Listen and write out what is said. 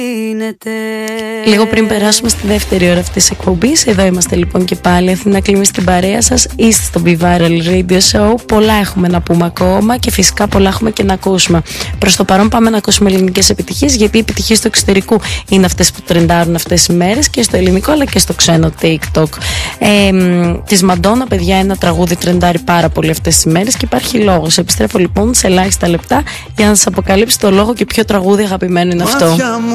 Λίγο πριν περάσουμε στη δεύτερη ώρα αυτής της εκπομπής, εδώ είμαστε λοιπόν και πάλι. Αθήνα Κλίμη στην παρέα σας. Είστε στο Be Viral Radio Show. Πολλά έχουμε να πούμε ακόμα και φυσικά πολλά έχουμε και να ακούσουμε. Προς το παρόν πάμε να ακούσουμε ελληνικές επιτυχίες, γιατί οι επιτυχίες του εξωτερικού είναι αυτές που τρεντάρουν αυτές τις μέρες, και στο ελληνικό αλλά και στο ξένο TikTok. Της Μαντόνα, παιδιά, ένα τραγούδι τρεντάρει πάρα πολύ αυτές τις μέρες και υπάρχει λόγος. Επιστρέφω λοιπόν σε ελάχιστα λεπτά για να σας αποκαλύψω το λόγο και ποιο τραγούδι αγαπημένο είναι αυτό.